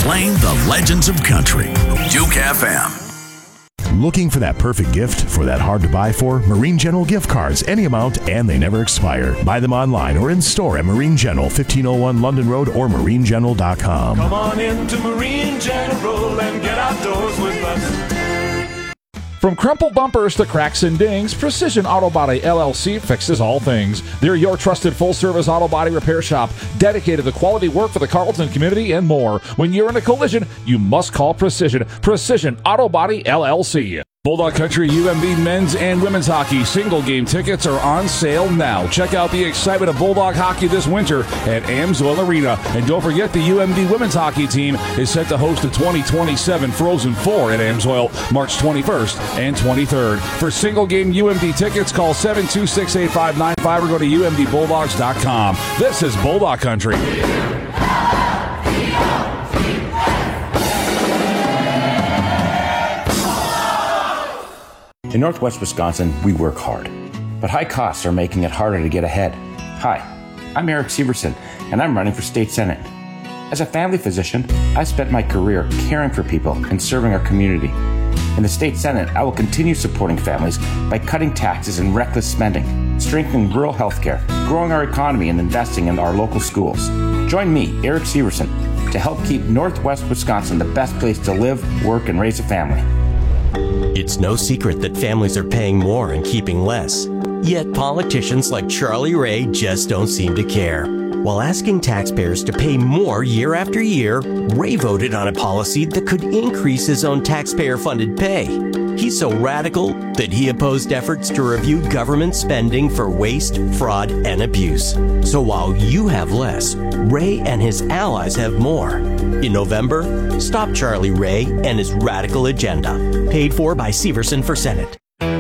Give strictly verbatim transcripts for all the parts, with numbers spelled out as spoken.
playing the legends of country. Duke F M. Looking for that perfect gift for that hard to buy for? Marine General gift cards, any amount, and they never expire. Buy them online or in store at Marine General, fifteen oh one London Road or marine general dot com. Come on into Marine General and get outdoors with us. From crumpled bumpers to cracks and dings, Precision Auto Body L L C fixes all things. They're your trusted full-service auto body repair shop, dedicated to quality work for the Carlton community and more. When you're in a collision, you must call Precision. Precision Auto Body L L C. Bulldog Country U M B men's and women's hockey single game tickets are on sale now. Check out the excitement of Bulldog hockey this winter at Amsoil Arena. And don't forget the U M B women's hockey team is set to host the twenty twenty-seven Frozen Four at Amsoil March twenty-first and twenty-third. For single game U M B tickets, call seven two six, eight five nine five or go to U M D bulldogs dot com. This is Bulldog Country. In Northwest Wisconsin, we work hard, but high costs are making it harder to get ahead. Hi, I'm Eric Severson, and I'm running for state senate. As a family physician, I've spent my career caring for people and serving our community. In the state senate, I will continue supporting families by cutting taxes and reckless spending, strengthening rural health care, growing our economy, and investing in our local schools. Join me, Eric Severson, to help keep Northwest Wisconsin the best place to live, work, and raise a family. It's no secret that families are paying more and keeping less. Yet politicians like Charlie Ray just don't seem to care. While asking taxpayers to pay more year after year, Ray voted on a policy that could increase his own taxpayer-funded pay. He's so radical that he opposed efforts to review government spending for waste, fraud, and abuse. So while you have less, Ray and his allies have more. In November, stop Charlie Ray and his radical agenda. Paid for by Severson for Senate.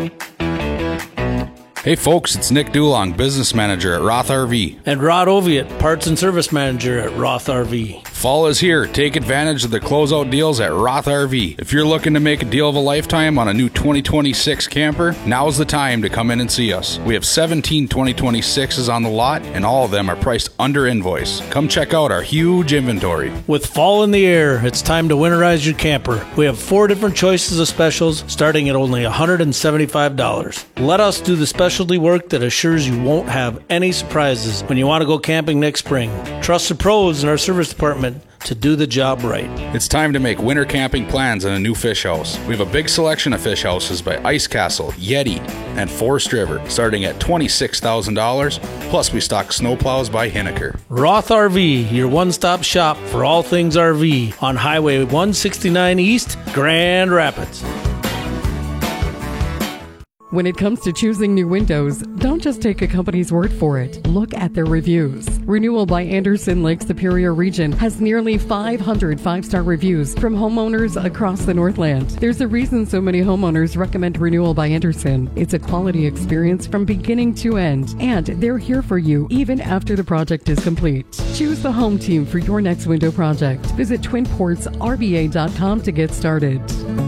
Hey folks, it's Nick Dulong, Business Manager at Roth R V. And Rod Oviatt, Parts and Service Manager at Roth R V. Fall is here. Take advantage of the closeout deals at Roth R V. If you're looking to make a deal of a lifetime on a new twenty twenty-six camper, now's the time to come in and see us. We have seventeen twenty twenty-sixes on the lot, and all of them are priced under invoice. Come check out our huge inventory. With fall in the air, it's time to winterize your camper. We have four different choices of specials, starting at only one hundred seventy-five dollars. Let us do the specialty work that assures you won't have any surprises when you want to go camping next spring. Trust the pros in our service department to do the job right. It's time to make winter camping plans in a new fish house. We have a big selection of fish houses by Ice Castle, Yeti, and Forest River, starting at twenty-six thousand dollars. Plus, we stock snowplows by Hinneker. Roth R V, your one-stop shop for all things R V on Highway one sixty-nine East, Grand Rapids. When it comes to choosing new windows, don't just take a company's word for it. Look at their reviews. Renewal by Anderson Lake Superior Region has nearly five hundred five-star reviews from homeowners across the Northland. There's a reason so many homeowners recommend Renewal by Anderson. It's a quality experience from beginning to end, and they're here for you even after the project is complete. Choose the home team for your next window project. Visit twin ports r v a dot com to get started.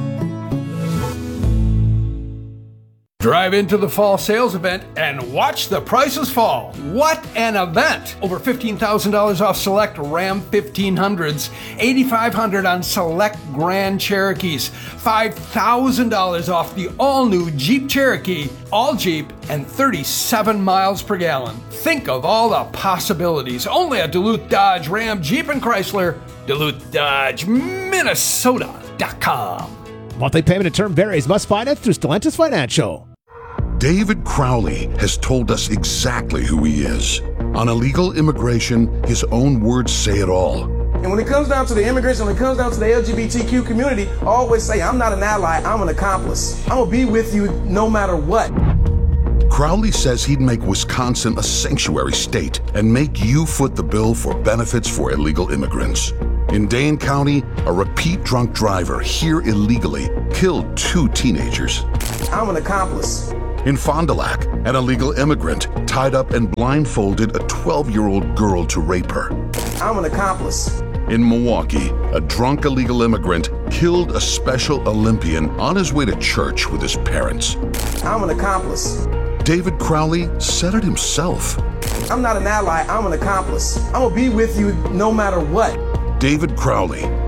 Drive into the fall sales event and watch the prices fall. What an event! Over fifteen thousand dollars off select Ram fifteen hundreds, eight thousand five hundred dollars on select Grand Cherokees, five thousand dollars off the all-new Jeep Cherokee, all Jeep, and thirty-seven miles per gallon. Think of all the possibilities. Only at Duluth Dodge, Ram, Jeep, and Chrysler. Duluth Dodge, Minnesota dot com. Monthly payment and term varies. Must finance through Stellantis Financial. David Crowley has told us exactly who he is. On illegal immigration, his own words say it all. And when it comes down to the immigration, when it comes down to the L G B T Q community, I always say, I'm not an ally, I'm an accomplice. I'm gonna be with you no matter what. Crowley says he'd make Wisconsin a sanctuary state and make you foot the bill for benefits for illegal immigrants. In Dane County, a repeat drunk driver here illegally killed two teenagers. I'm an accomplice. In Fond du Lac, an illegal immigrant tied up and blindfolded a twelve-year-old girl to rape her. I'm an accomplice. In Milwaukee, a drunk illegal immigrant killed a Special Olympian on his way to church with his parents. I'm an accomplice. David Crowley said it himself. I'm not an ally, I'm an accomplice. I'm gonna be with you no matter what. David Crowley,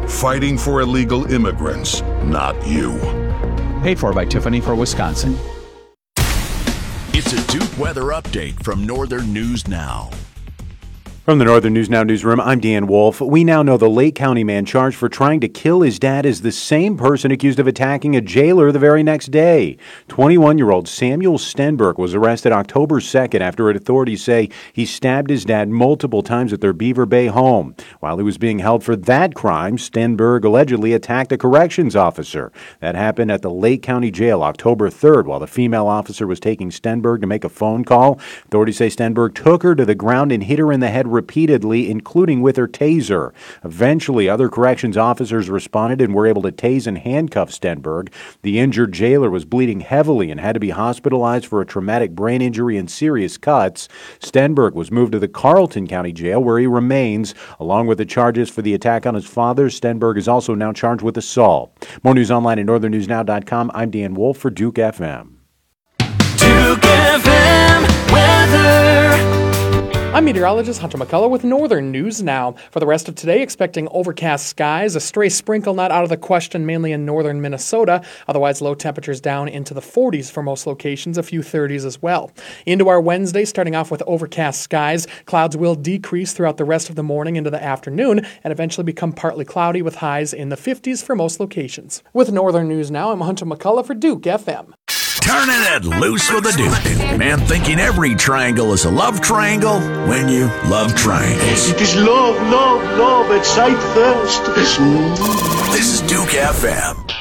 Fighting for illegal immigrants, not you. Paid for by Tiffany for Wisconsin. It's a Duke weather update from Northern News Now. From the Northern News Now newsroom, I'm Dan Wolf. We now know the Lake County man charged for trying to kill his dad is the same person accused of attacking a jailer the very next day. twenty-one-year-old Samuel Stenberg was arrested October second after authorities say he stabbed his dad multiple times at their Beaver Bay home. While he was being held for that crime, Stenberg allegedly attacked a corrections officer. That happened at the Lake County Jail October third while the female officer was taking Stenberg to make a phone call. Authorities say Stenberg took her to the ground and hit her in the head repeatedly, including with her taser. Eventually, other corrections officers responded and were able to tase and handcuff Stenberg. The injured jailer was bleeding heavily and had to be hospitalized for a traumatic brain injury and serious cuts. Stenberg was moved to the Carlton County Jail, where he remains. Along with the charges for the attack on his father, Stenberg is also now charged with assault. More news online at northern news now dot com. I'm Dan Wolf for Duke F M. Duke F M weather. I'm meteorologist Hunter McCullough with Northern News Now. For the rest of today, expecting overcast skies, a stray sprinkle not out of the question, mainly in northern Minnesota. Otherwise, low temperatures down into the forties for most locations, a few thirties as well. Into our Wednesday, starting off with overcast skies. Clouds will decrease throughout the rest of the morning into the afternoon and eventually become partly cloudy with highs in the fifties for most locations. With Northern News Now, I'm Hunter McCullough for Duke F M. Turning it loose with a Duke. Man thinking every triangle is a love triangle when you love triangles. It is love, love, love at sight first. This is Duke F M.